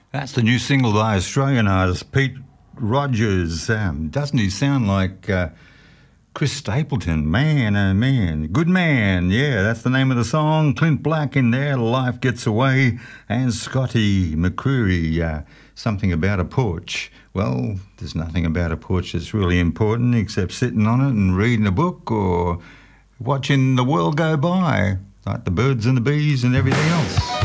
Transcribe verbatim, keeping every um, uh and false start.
That's the new single by Australian artist Pete Rogers. Um, doesn't he sound like uh, Chris Stapleton? Man, oh man. Good Man. Yeah, that's the name of the song. Clint Black in there, Life Gets Away. And Scotty McCreery, uh, Something About a Porch. Well, there's nothing about a porch that's really important except sitting on it and reading a book or watching the world go by, like the birds and the bees and everything else.